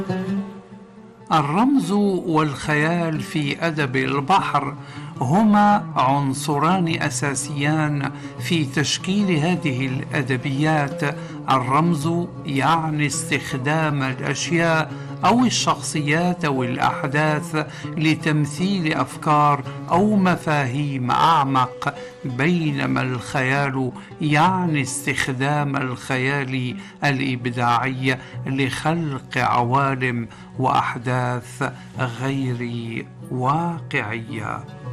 الرمز والخيال في أدب البحر هما عنصران أساسيان في تشكيل هذه الأدبيات. الرمز يعني استخدام الأشياء أو الشخصيات أو الأحداث لتمثيل أفكار أو مفاهيم أعمق، بينما الخيال يعني استخدام الخيال الإبداعي لخلق عوالم وأحداث غير واقعية.